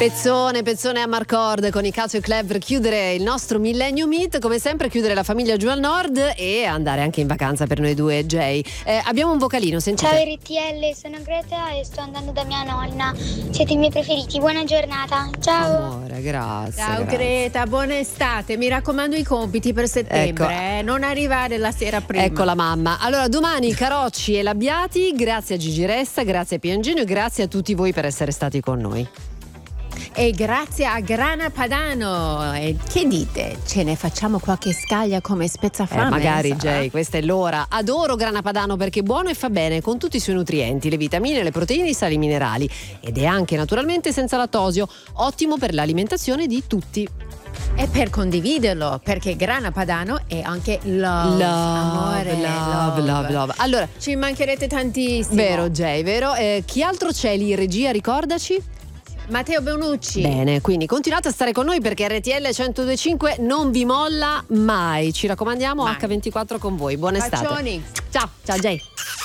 Pezzone a Marcord con i Cato e Club per chiudere il nostro Millennium Meet, come sempre chiudere la famiglia giù al nord e andare anche in vacanza per noi due, Jay. Abbiamo un vocalino, sentite. Ciao RTL, sono Greta e sto andando da mia nonna. Siete i miei preferiti, buona giornata. Ciao. Amore, grazie. Ciao grazie. Greta, buona estate. Mi raccomando i compiti per settembre, Ecco. non arrivare la sera prima. Ecco la mamma. Allora domani Carocci e Labbiati, grazie a Gigi Resta, grazie a Piangino e grazie a tutti voi per essere stati con noi. E grazie a Grana Padano. E che dite? Ce ne facciamo qualche scaglia come spezzafame? Magari sarà? Jay, questa è l'ora. Adoro Grana Padano perché è buono e fa bene con tutti i suoi nutrienti, le vitamine, le proteine e i sali minerali. Ed è anche naturalmente senza lattosio, ottimo per l'alimentazione di tutti. E per condividerlo, perché Grana Padano è anche love. Amore, love. Allora, ci mancherete tantissimo. vero Jay, vero? Chi altro c'è lì in regia, ricordaci? Matteo Bonucci. Bene, quindi continuate a stare con noi perché RTL 102.5 non vi molla mai. Ci raccomandiamo, Mai. H24 con voi. Buona estate. Bacioni. Ciao Jay.